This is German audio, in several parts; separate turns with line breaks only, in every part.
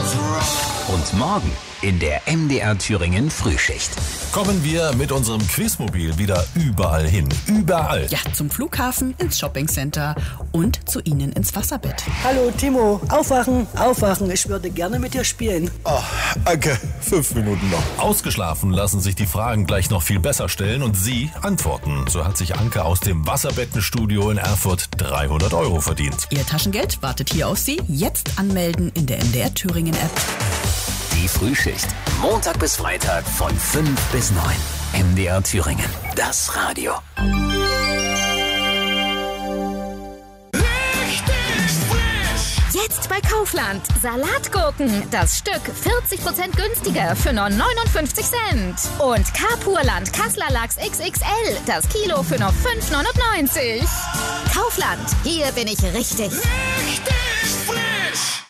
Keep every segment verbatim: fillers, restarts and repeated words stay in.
Und morgen in der M D R Thüringen Frühschicht.
Kommen wir mit unserem Quizmobil wieder überall hin. Überall.
Ja, zum Flughafen, ins Shoppingcenter und zu Ihnen ins Wasserbett.
Hallo Timo, aufwachen, aufwachen. Ich würde gerne mit dir spielen.
Oh, Anke, fünf Minuten noch.
Ausgeschlafen lassen sich die Fragen gleich noch viel besser stellen und Sie antworten. So hat sich Anke aus dem Wasserbettenstudio in Erfurt dreihundert Euro verdient.
Ihr Taschengeld wartet hier auf Sie. Jetzt anmelden in der M D R Thüringen App.
Die Frühschicht. Montag bis Freitag von fünf bis neun. M D R Thüringen. Das Radio.
Jetzt bei Kaufland. Salatgurken. Das Stück vierzig Prozent günstiger für nur neunundfünfzig Cent. Und Kapurland Kasseler Lachs X X L. Das Kilo für nur fünf neunundneunzig. Kaufland. Hier bin ich richtig. Richtig frisch.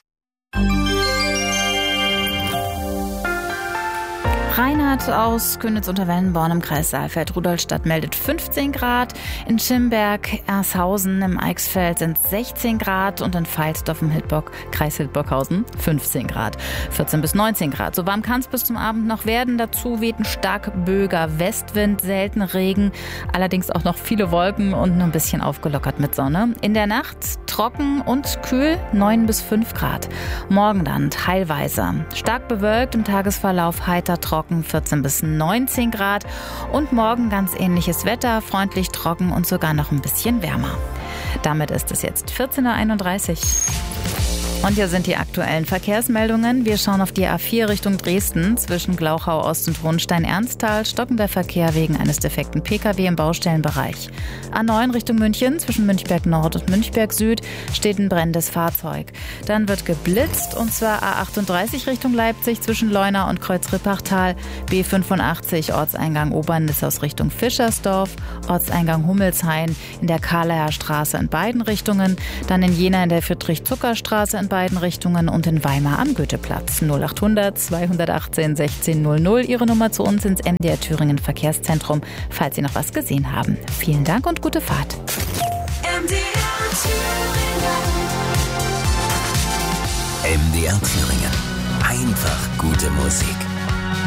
Reinhard aus Könitz-unter-Wellenborn im Kreis Saalfeld-Rudolstadt meldet fünfzehn Grad. In Schimberg-Ershausen im Eichsfeld sind sechzehn Grad und in Pfalzdorf im Hildburg, Kreis Hildburghausen fünfzehn Grad. vierzehn bis neunzehn Grad. So warm kann es bis zum Abend noch werden. Dazu weht ein stark böiger Westwind, selten Regen, allerdings auch noch viele Wolken und ein bisschen aufgelockert mit Sonne. In der Nacht trocken und kühl, neun bis fünf Grad. Morgen dann teilweise stark bewölkt, im Tagesverlauf heiter trocken, vierzehn bis neunzehn Grad und morgen ganz ähnliches Wetter, freundlich trocken und sogar noch ein bisschen wärmer. Damit ist es jetzt vierzehn Uhr einunddreißig. Und hier sind die aktuellen Verkehrsmeldungen. Wir schauen auf die A vier Richtung Dresden. Zwischen Glauchau Ost und Hohenstein-Ernsthal stockender Verkehr wegen eines defekten Pkw im Baustellenbereich. A neun Richtung München. Zwischen Münchberg Nord und Münchberg Süd steht ein brennendes Fahrzeug. Dann wird geblitzt, und zwar A achtunddreißig Richtung Leipzig zwischen Leuna und Kreuz-Rippachtal. B fünfundachtzig Ortseingang Obernissaus Richtung Fischersdorf. Ortseingang Hummelshain in der Karlaer Straße in beiden Richtungen. Dann in Jena in der Friedrich-Zucker-Straße in beiden Richtungen und in Weimar am Goetheplatz. null achthundert zweihundertachtzehn sechzehn null null. Ihre Nummer zu uns ins M D R Thüringen Verkehrszentrum, falls Sie noch was gesehen haben. Vielen Dank und gute Fahrt.
M D R Thüringen. M D R Thüringen. Einfach gute Musik.